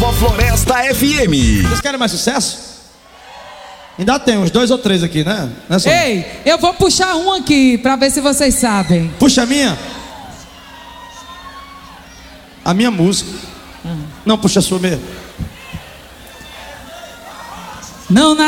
Nova Floresta FM. Vocês querem mais sucesso? Ainda tem uns 2 ou 3 aqui, né? Ei, eu vou puxar um aqui pra ver se vocês sabem. Puxa a minha. A minha música. Não, puxa a sua mesmo. Não,